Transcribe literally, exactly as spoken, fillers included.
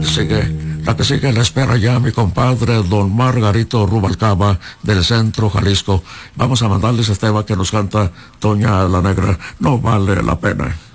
sigue, la que sigue la espera ya mi compadre don Margarito Rubalcaba del Centro Jalisco. Vamos a mandarles este tema que nos canta Toña la Negra, no vale la pena.